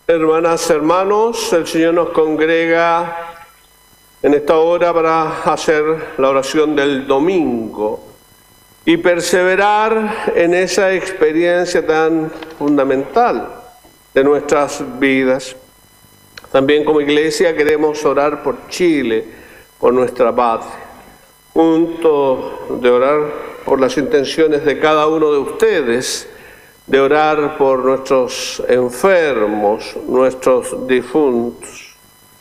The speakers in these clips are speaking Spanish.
Hermanas, hermanos, el Señor nos congrega en esta hora para hacer la oración del domingo y perseverar en esa experiencia tan fundamental de nuestras vidas. También como iglesia queremos orar por Chile, por nuestra patria, junto de orar por las intenciones de cada uno de ustedes, de orar por nuestros enfermos, nuestros difuntos.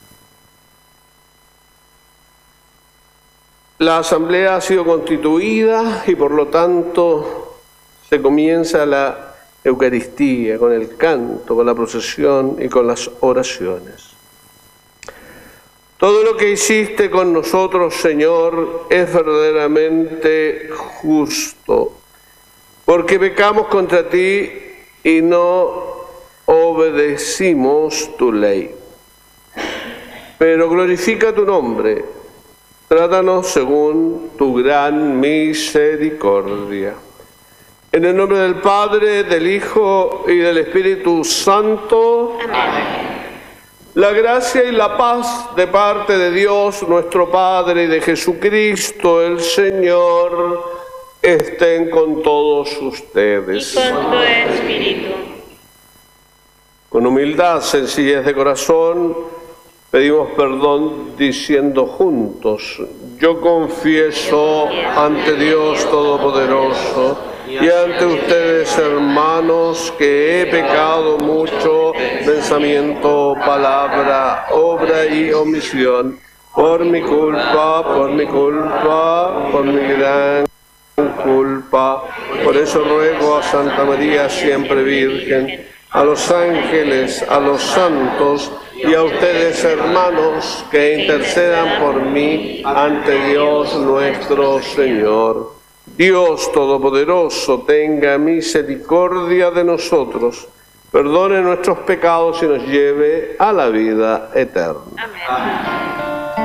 La asamblea ha sido constituida y por lo tanto se comienza la Eucaristía con el canto, con la procesión y con las oraciones. Todo lo que hiciste con nosotros, Señor, es verdaderamente justo, porque pecamos contra ti y no obedecimos tu ley. Pero glorifica tu nombre, trátanos según tu gran misericordia. En el nombre del Padre, del Hijo y del Espíritu Santo. Amén. La gracia y la paz de parte de Dios, nuestro Padre, y de Jesucristo, el Señor, estén con todos ustedes. Y con tu espíritu. Con humildad, sencillez de corazón, pedimos perdón diciendo juntos: yo confieso ante Dios Todopoderoso y ante ustedes, hermanos, que he pecado mucho, pensamiento, palabra, obra y omisión, por mi culpa, por mi gran culpa. Por eso ruego a Santa María, siempre Virgen, a los ángeles, a los santos y a ustedes, hermanos, que intercedan por mí ante Dios nuestro Señor. Dios Todopoderoso, tenga misericordia de nosotros, perdone nuestros pecados y nos lleve a la vida eterna. Amén.